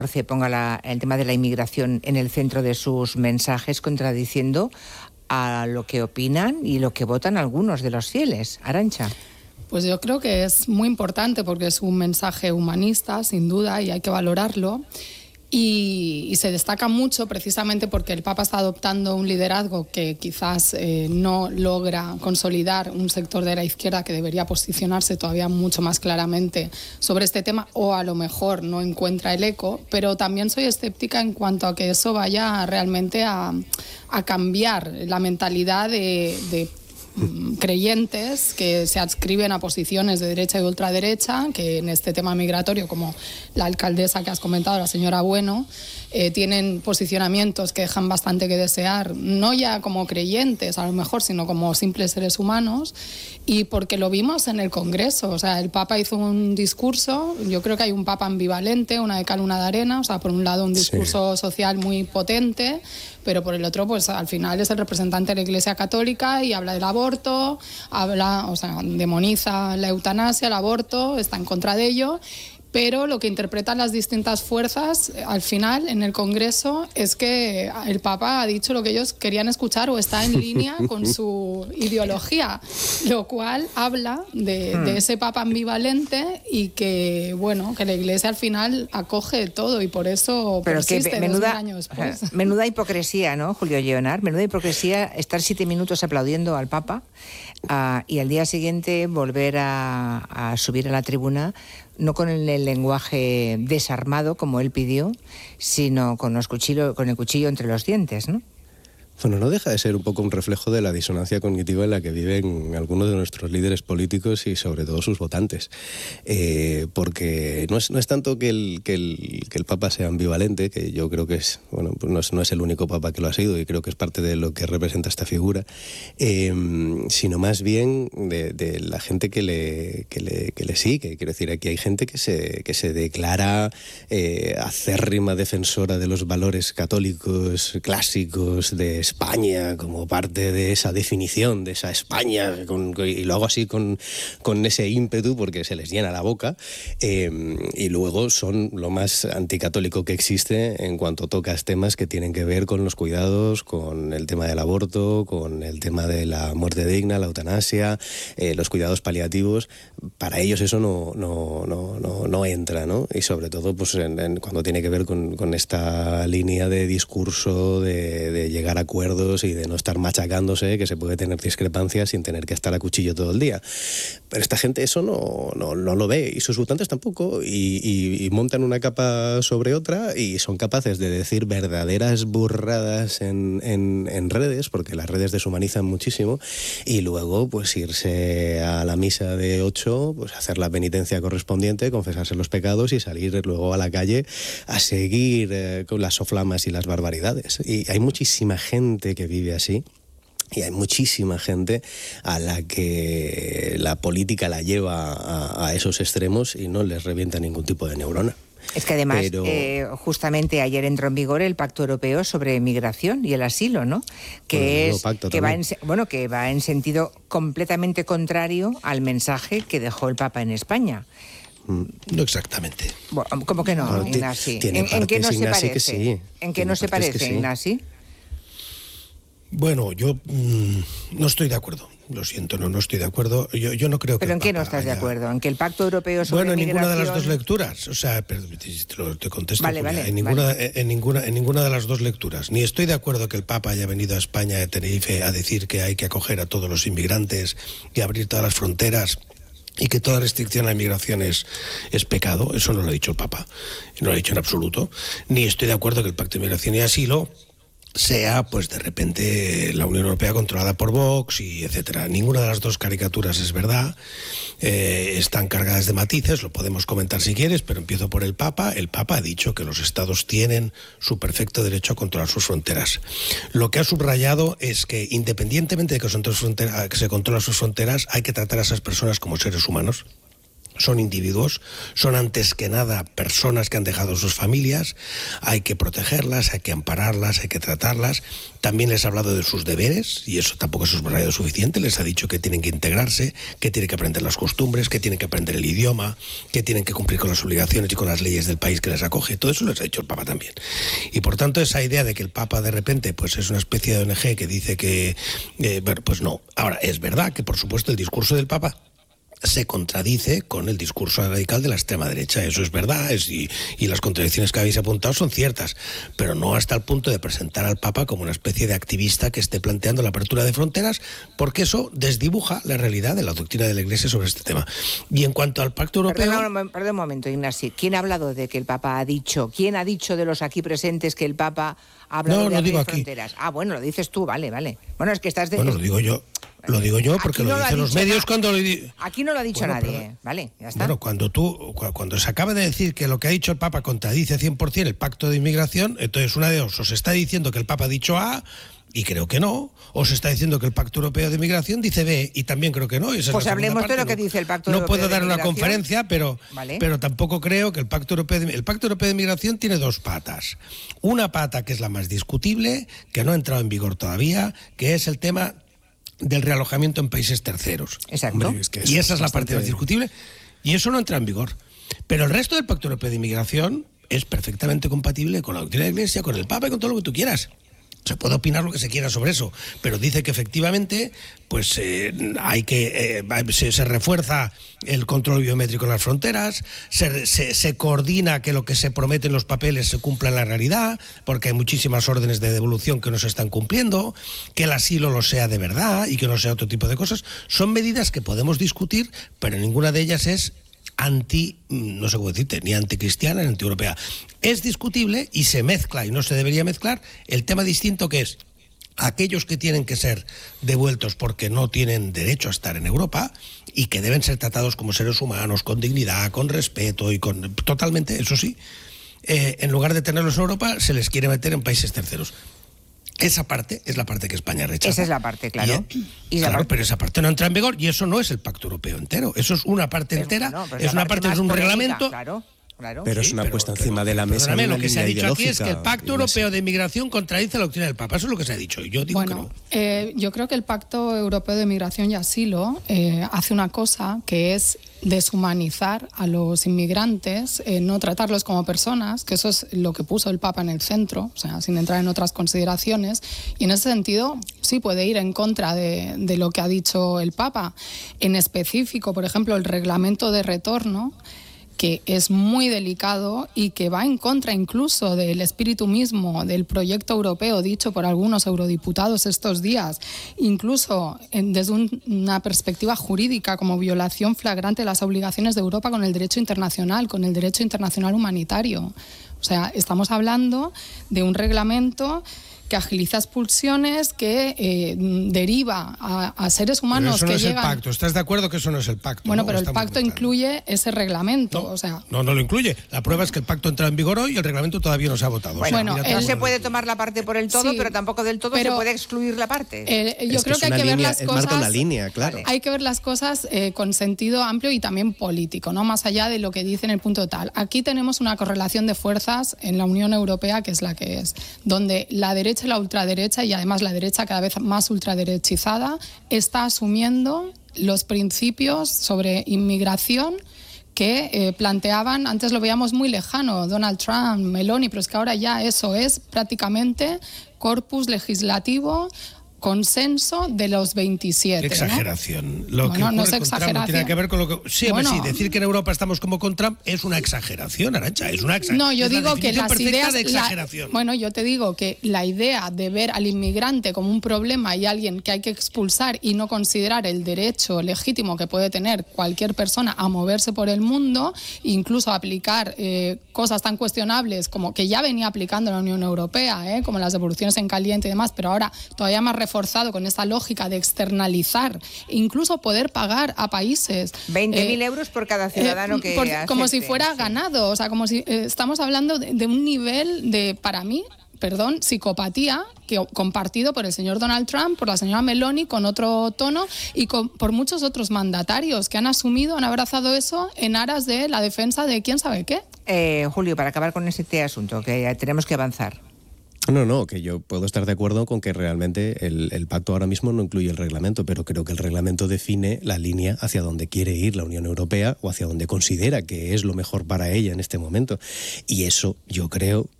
ponga el tema de la inmigración en el centro de sus mensajes, contradiciendo a lo que opinan y lo que votan algunos de los fieles. Arantxa. Pues yo creo que es muy importante porque es un mensaje humanista, sin duda, y hay que valorarlo. Y se destaca mucho precisamente porque el Papa está adoptando un liderazgo que quizás no logra consolidar un sector de la izquierda que debería posicionarse todavía mucho más claramente sobre este tema, o a lo mejor no encuentra el eco, pero también soy escéptica en cuanto a que eso vaya realmente a cambiar la mentalidad de creyentes que se adscriben a posiciones de derecha y ultraderecha, que en este tema migratorio, como la alcaldesa que has comentado, la señora Bueno, tienen posicionamientos que dejan bastante que desear, no ya como creyentes a lo mejor, sino como simples seres humanos, y porque lo vimos en el Congreso. O sea, el Papa hizo un discurso, yo creo que hay un Papa ambivalente, una de cal, una de arena. O sea, por un lado un discurso social muy potente, pero por el otro, pues al final es el representante de la Iglesia Católica y habla del aborto, demoniza la eutanasia, el aborto, está en contra de ello. Pero lo que interpretan las distintas fuerzas al final en el Congreso es que el Papa ha dicho lo que ellos querían escuchar o está en línea con su ideología, lo cual habla de ese Papa ambivalente y que, bueno, que la Iglesia al final acoge todo y por eso persiste 2000 años después. Menuda hipocresía, ¿no, Julio Lleonar? Menuda hipocresía estar 7 minutos aplaudiendo al Papa y al día siguiente volver a subir a la tribuna, no con el lenguaje desarmado como él pidió, sino con el cuchillo entre los dientes, ¿no? Bueno, no deja de ser un poco un reflejo de la disonancia cognitiva en la que viven algunos de nuestros líderes políticos y sobre todo sus votantes. Porque no es tanto que el Papa sea ambivalente, que yo creo que es, bueno, pues no es el único Papa que lo ha sido y creo que es parte de lo que representa esta figura, sino más bien de la gente que le sigue. Quiero decir, aquí hay gente que se declara acérrima defensora de los valores católicos clásicos de España, como parte de esa definición de esa España, y lo hago así con ese ímpetu porque se les llena la boca, y luego son lo más anticatólico que existe en cuanto tocas temas que tienen que ver con los cuidados, con el tema del aborto, con el tema de la muerte digna, la eutanasia, los cuidados paliativos. Para ellos eso no entra, ¿no? Y sobre todo pues cuando tiene que ver con esta línea de discurso de llegar a acuerdos y de no estar machacándose, que se puede tener discrepancias sin tener que estar a cuchillo todo el día. Pero esta gente eso no lo ve, y sus votantes tampoco, y montan una capa sobre otra y son capaces de decir verdaderas burradas en redes, porque las redes deshumanizan muchísimo, y luego pues irse a la misa de 8, pues hacer la penitencia correspondiente, confesarse los pecados y salir luego a la calle a seguir con las soflamas y las barbaridades. Y hay muchísima gente que vive así, y hay muchísima gente a la que la política la lleva a esos extremos y no les revienta ningún tipo de neurona. Es que además, justamente ayer entró en vigor el Pacto Europeo sobre Migración y el Asilo, ¿no? Que va en sentido completamente contrario al mensaje que dejó el Papa en España. No exactamente. Bueno, ¿cómo que no, Ignasi? ¿En qué no se parece? Sí. ¿En qué no se parece, Ignasi? Bueno, yo no estoy de acuerdo. Lo siento, no estoy de acuerdo. Yo no creo que... ¿Pero en qué no estás de acuerdo? ¿En que el Pacto Europeo sobre Bueno, en migración... ninguna de las dos lecturas. O sea, te contesto. Vale, Julia. vale. En ninguna de las dos lecturas. Ni estoy de acuerdo que el Papa haya venido a España, de Tenerife, a decir que hay que acoger a todos los inmigrantes y abrir todas las fronteras, y que toda restricción a la inmigración es pecado. Eso no lo ha dicho el Papa. No lo ha dicho en absoluto. Ni estoy de acuerdo que el Pacto de Migración y Asilo sea, pues de repente, la Unión Europea controlada por Vox y etcétera. Ninguna de las dos caricaturas es verdad. Están cargadas de matices, lo podemos comentar si quieres, pero empiezo por el Papa. El Papa ha dicho que los estados tienen su perfecto derecho a controlar sus fronteras. Lo que ha subrayado es que, independientemente de que se controlen sus fronteras, hay que tratar a esas personas como seres humanos, son individuos, son antes que nada personas que han dejado sus familias, hay que protegerlas, hay que ampararlas, hay que tratarlas. También les ha hablado de sus deberes, y eso tampoco es suficiente. Les ha dicho que tienen que integrarse, que tienen que aprender las costumbres, que tienen que aprender el idioma, que tienen que cumplir con las obligaciones y con las leyes del país que les acoge. Todo eso les ha dicho el Papa también. Y por tanto, esa idea de que el Papa de repente pues es una especie de ONG que dice que... bueno, pues no. Ahora, es verdad que por supuesto el discurso del Papa se contradice con el discurso radical de la extrema derecha. Eso es verdad, y las contradicciones que habéis apuntado son ciertas, pero no hasta el punto de presentar al Papa como una especie de activista que esté planteando la apertura de fronteras, porque eso desdibuja la realidad de la doctrina de la Iglesia sobre este tema. Y en cuanto al Pacto Europeo... Perdón un momento, Ignasi. ¿Quién ha hablado de que el Papa ha dicho? ¿Quién ha dicho de los aquí presentes que el Papa ha hablado de abrir fronteras? Ah, bueno, lo dices tú, vale. Bueno, es que estás... Bueno, lo digo yo. Lo digo yo porque lo dicen los medios cuando... Aquí no lo ha dicho nadie, ¿vale? Ya está. Bueno, cuando se acaba de decir que lo que ha dicho el Papa contradice 100% el pacto de inmigración, entonces una de dos, os está diciendo que el Papa ha dicho A, y creo que no, o se está diciendo que el Pacto Europeo de Inmigración dice B, y también creo que no. Pues hablemos de lo que dice el Pacto Europeo de Inmigración. No puedo dar una conferencia, pero tampoco creo que el Pacto Europeo de Inmigración tiene dos patas. Una pata que es la más discutible, que no ha entrado en vigor todavía, que es el tema del realojamiento en países terceros. Exacto. Hombre, y esa es la parte más discutible, y eso no entra en vigor. Pero el resto del Pacto Europeo de Inmigración es perfectamente compatible con la doctrina de la Iglesia, con el Papa y con todo lo que tú quieras. Se puede opinar lo que se quiera sobre eso, pero dice que efectivamente pues se refuerza el control biométrico en las fronteras, se coordina que lo que se promete en los papeles se cumpla en la realidad, porque hay muchísimas órdenes de devolución que no se están cumpliendo, que el asilo lo sea de verdad y que no sea otro tipo de cosas. Son medidas que podemos discutir, pero ninguna de ellas es no sé cómo decirte, ni anticristiana ni antieuropea. Es discutible y se mezcla, y no se debería mezclar, el tema distinto que es aquellos que tienen que ser devueltos porque no tienen derecho a estar en Europa y que deben ser tratados como seres humanos, con dignidad, con respeto y con totalmente, eso sí, en lugar de tenerlos en Europa, se les quiere meter en países terceros. Esa parte es la parte que España rechaza. Esa es la parte, claro. Pero esa parte no entra en vigor y eso no es el Pacto Europeo entero. Eso es una parte entera, es una parte, es un reglamento. Claro. Pero es una puesta encima de la mesa. Lo que se ha dicho aquí es que el Pacto Europeo de Inmigración contradice la doctrina del Papa. Eso es lo que se ha dicho. Y yo digo que no. Yo creo que el Pacto Europeo de Inmigración y Asilo hace una cosa que es deshumanizar a los inmigrantes, no tratarlos como personas, que eso es lo que puso el Papa en el centro, o sea, sin entrar en otras consideraciones. Y en ese sentido, sí puede ir en contra de lo que ha dicho el Papa. En específico, por ejemplo, el reglamento de retorno, que es muy delicado y que va en contra incluso del espíritu mismo del proyecto europeo dicho por algunos eurodiputados estos días, incluso desde una perspectiva jurídica como violación flagrante de las obligaciones de Europa con el derecho internacional, con el derecho internacional humanitario. O sea, estamos hablando de un reglamento que agiliza expulsiones, que deriva a seres humanos pero eso que no es llegan... el pacto. ¿Estás de acuerdo que eso no es el pacto? Bueno, ¿no? pero el pacto incluye ese reglamento. No, o sea... no lo incluye. La prueba es que el pacto entra en vigor hoy y el reglamento todavía no se ha votado. Bueno, él se puede tomar la parte por el todo, sí, pero tampoco del todo se puede excluir la parte. Yo creo que hay que ver las cosas... marca una línea, claro. Hay que ver las cosas con sentido amplio y también político, ¿no? Más allá de lo que dice en el punto tal. Aquí tenemos una correlación de fuerzas en la Unión Europea que es la que es, donde la derecha y la ultraderecha, y además la derecha cada vez más ultraderechizada, está asumiendo los principios sobre inmigración que planteaban, antes lo veíamos muy lejano, Donald Trump, Meloni, pero es que ahora ya eso es prácticamente corpus legislativo, consenso de los 27. Exageración. ¿No? Lo que no es exageración. No tiene que ver con lo que... Sí, sí, decir que en Europa estamos como con Trump es una exageración, Arantxa, es una exageración. No, yo digo que las ideas... de exageración. Yo te digo que la idea de ver al inmigrante como un problema y alguien que hay que expulsar y no considerar el derecho legítimo que puede tener cualquier persona a moverse por el mundo, incluso aplicar cosas tan cuestionables como que ya venía aplicando la Unión Europea, como las devoluciones en caliente y demás, pero ahora todavía más reforzado con esta lógica de externalizar, incluso poder pagar a países 20.000 euros por cada ciudadano que acepte, como si fuera ganado, o sea, como si estamos hablando de un nivel de, para mí, psicopatía compartido por el señor Donald Trump, por la señora Meloni con otro tono y por muchos otros mandatarios que han abrazado eso en aras de la defensa de quién sabe qué. Julio, para acabar con este asunto, que tenemos que avanzar. No, que yo puedo estar de acuerdo con que realmente el pacto ahora mismo no incluye el reglamento, pero creo que el reglamento define la línea hacia donde quiere ir la Unión Europea o hacia donde considera que es lo mejor para ella en este momento. Y eso yo creo